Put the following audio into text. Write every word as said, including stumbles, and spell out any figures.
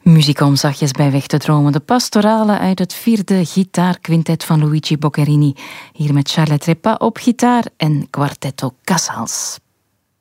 Muziek om zachtjes bij weg te dromen. De pastorale uit het vierde gitaarquintet van Luigi Boccherini. Hier met Charlotte Repa op gitaar en Quartetto Casals.